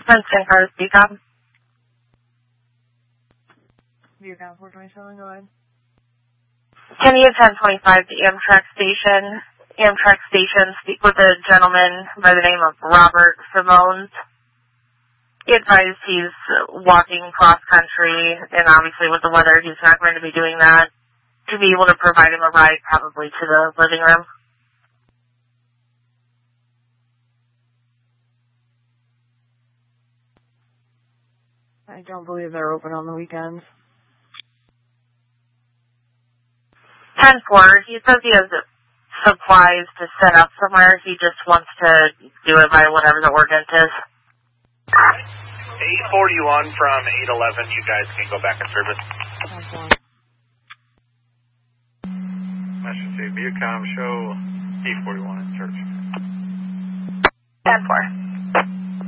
Princeton Cars, BCOM. BCOM 427, go ahead. Can you 1025 the Amtrak station? Amtrak station, speak with a gentleman by the name of Robert Simones. He advised he's walking cross-country, and obviously with the weather, he's not going to be doing that. To be able to provide him a ride probably to the living room. I don't believe they're open on the weekends. 10-4, he says he has supplies to set up somewhere. He just wants to do it by whatever the ordinance is. 841 from 811, you guys can go back in service. I should say BCOM show 841 in search. 10-4.